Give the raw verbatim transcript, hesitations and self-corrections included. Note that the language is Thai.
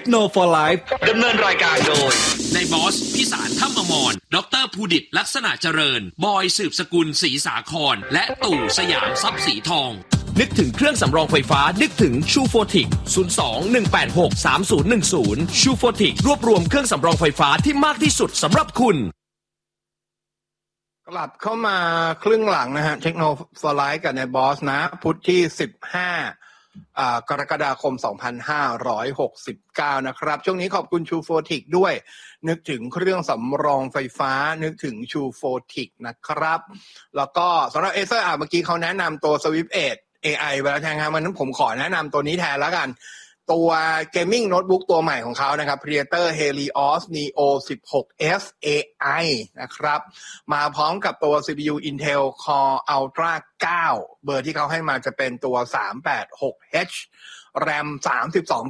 Techno for Life ดำเนินรายการโดยในบอสพิสารถ้ำอมรดรภูดิตลักษณะเจริญบอยสืบสกุลศรีสาครและตู่สยามทรัพย์สีทองนึกถึงเครื่องสำรองไฟฟ้านึกถึงชูโฟติกศูนย์ สอง หนึ่ง แปด หก สาม ศูนย์ หนึ่ง ศูนย์ชูโฟติกรวบรวมเครื่องสำรองไฟฟ้าที่มากที่สุดสำหรับคุณกลับเข้ามาครึ่งหลังนะฮะ Techno for Life กับในบอสนะพุธที่สิบห้ากรกฎาคมสองพันห้าร้อยหกสิบเก้านะครับช่วงนี้ขอบคุณชูโฟติกด้วยนึกถึงเครื่องสำรองไฟฟ้านึกถึงชูโฟติกนะครับแล้วก็สำหรับ Acer อ่ะเมื่อกี้เขาแนะนำตัว Swift เอท เอ ไอ ไปแล้วแทนครับมันนั้นผมขอแนะนำตัวนี้แทนแล้วกันตัวเกมมิ่งโน้ตบุ๊กตัวใหม่ของเขานะครับ Predator Helios Neo สิบหก เอส เอ ไอ นะครับมาพร้อมกับตัว ซี พี ยู Intel Core Ultra เก้าเบอร์ที่เขาให้มาจะเป็นตัวสามแปดหกเอช แรม สามสิบสอง